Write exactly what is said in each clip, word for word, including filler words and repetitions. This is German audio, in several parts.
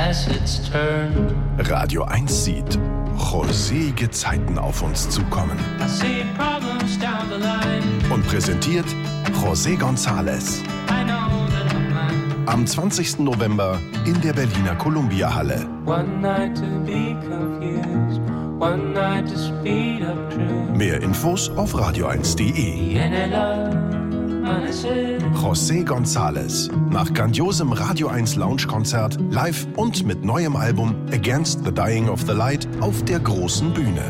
acids turn. Radio eins sieht rosige Zeiten auf uns zukommen. I see problems down the line. Und präsentiert José González. I know that I'm mine. Am zwanzigsten November in der Berliner Columbia-Halle. One night to be confused, one night to speed up truth. Mehr Infos auf radio eins punkt de. José González nach grandiosem Radio eins Lounge-Konzert live und mit neuem Album Against the Dying of the Light auf der großen Bühne.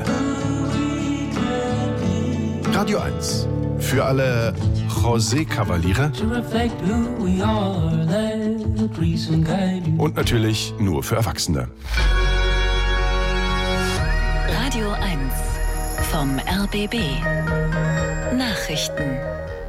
Radio eins. Für alle José-Kavaliere. Und natürlich nur für Erwachsene. Radio eins vom R B B. Nachrichten.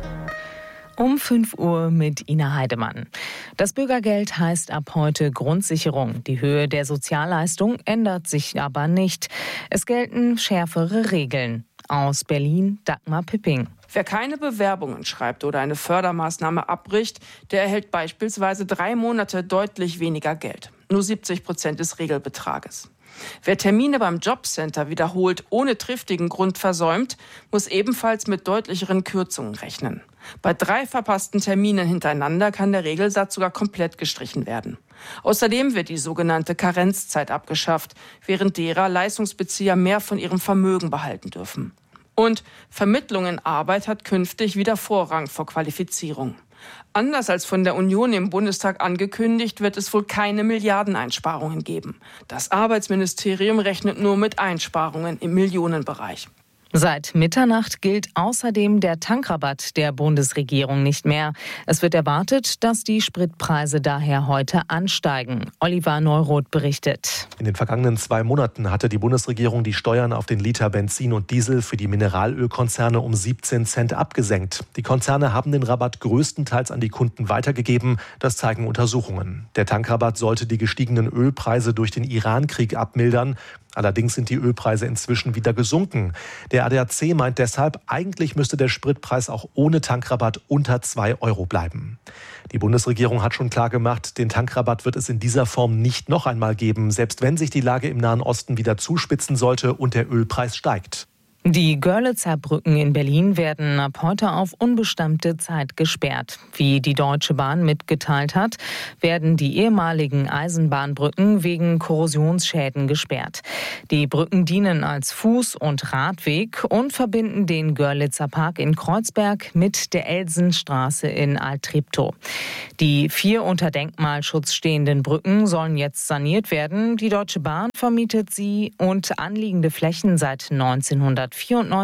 Um fünf Uhr mit Ina Heidemann. Das Bürgergeld heißt ab heute Grundsicherung. Die Höhe der Sozialleistung ändert sich aber nicht. Es gelten schärfere Regeln. Aus Berlin, Dagmar Pipping. Wer keine Bewerbungen schreibt oder eine Fördermaßnahme abbricht, der erhält beispielsweise drei Monate deutlich weniger Geld. Nur siebzig Prozent des Regelbetrages. Wer Termine beim Jobcenter wiederholt ohne triftigen Grund versäumt, muss ebenfalls mit deutlicheren Kürzungen rechnen. Bei drei verpassten Terminen hintereinander kann der Regelsatz sogar komplett gestrichen werden. Außerdem wird die sogenannte Karenzzeit abgeschafft, während derer Leistungsbezieher mehr von ihrem Vermögen behalten dürfen. Und Vermittlung in Arbeit hat künftig wieder Vorrang vor Qualifizierung. Anders als von der Union im Bundestag angekündigt, wird es wohl keine Milliardeneinsparungen geben. Das Arbeitsministerium rechnet nur mit Einsparungen im Millionenbereich. Seit Mitternacht gilt außerdem der Tankrabatt der Bundesregierung nicht mehr. Es wird erwartet, dass die Spritpreise daher heute ansteigen. Oliver Neuroth berichtet. In den vergangenen zwei Monaten hatte die Bundesregierung die Steuern auf den Liter Benzin und Diesel für die Mineralölkonzerne um siebzehn Cent abgesenkt. Die Konzerne haben den Rabatt größtenteils an die Kunden weitergegeben. Das zeigen Untersuchungen. Der Tankrabatt sollte die gestiegenen Ölpreise durch den Irankrieg abmildern. Allerdings sind die Ölpreise inzwischen wieder gesunken. Der A D A C meint deshalb, eigentlich müsste der Spritpreis auch ohne Tankrabatt unter zwei Euro bleiben. Die Bundesregierung hat schon klargemacht, den Tankrabatt wird es in dieser Form nicht noch einmal geben, selbst wenn sich die Lage im Nahen Osten wieder zuspitzen sollte und der Ölpreis steigt. Die Görlitzer Brücken in Berlin werden ab heute auf unbestimmte Zeit gesperrt. Wie die Deutsche Bahn mitgeteilt hat, werden die ehemaligen Eisenbahnbrücken wegen Korrosionsschäden gesperrt. Die Brücken dienen als Fuß- und Radweg und verbinden den Görlitzer Park in Kreuzberg mit der Elsenstraße in Alt-Treptow. Die vier unter Denkmalschutz stehenden Brücken sollen jetzt saniert werden. Die Deutsche Bahn vermietet sie und anliegende Flächen seit neunzehnhundertvierundneunzig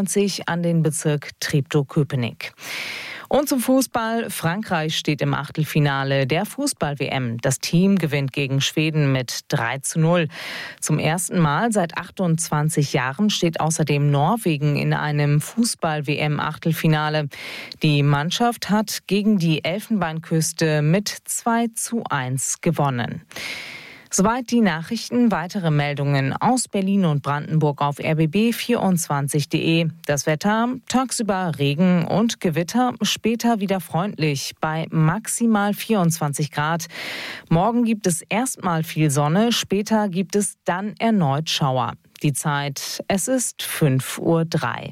an den Bezirk Treptow-Köpenick. Und zum Fußball. Frankreich steht im Achtelfinale der Fußball-W M. Das Team gewinnt gegen Schweden mit drei zu null. Zum ersten Mal seit achtundzwanzig Jahren steht außerdem Norwegen in einem Fußball-W M-Achtelfinale. Die Mannschaft hat gegen die Elfenbeinküste mit zwei zu eins gewonnen. Soweit die Nachrichten. Weitere Meldungen aus Berlin und Brandenburg auf r b b vierundzwanzig punkt de. Das Wetter, tagsüber Regen und Gewitter, später wieder freundlich bei maximal vierundzwanzig Grad. Morgen gibt es erstmal viel Sonne, später gibt es dann erneut Schauer. Die Zeit, es ist fünf Uhr drei.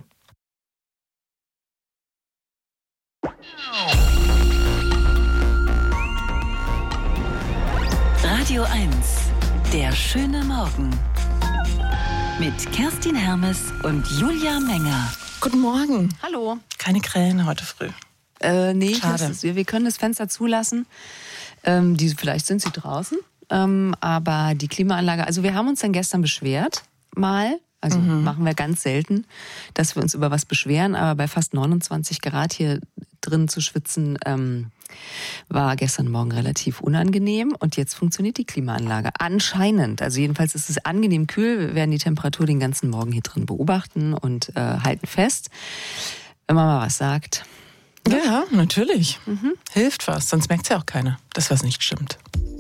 Radio eins, der schöne Morgen. Mit Kerstin Hermes und Julia Menger. Guten Morgen. Hallo. Keine Krähen heute früh. Äh, nee, Schade. Ist, wir können das Fenster zulassen. Ähm, die, vielleicht sind sie draußen. Ähm, aber die Klimaanlage, also wir haben uns dann gestern beschwert, mal. Also mhm. machen wir ganz selten, dass wir uns über was beschweren. Aber bei fast neunundzwanzig Grad hier drin zu schwitzen, ähm, war gestern Morgen relativ unangenehm. Und jetzt funktioniert die Klimaanlage anscheinend. Also jedenfalls ist es angenehm kühl. Wir werden die Temperatur den ganzen Morgen hier drin beobachten und äh, halten fest. Wenn man mal was sagt. Ja, ja natürlich. Mhm. Hilft was, sonst merkt es ja auch keiner, dass was nicht stimmt.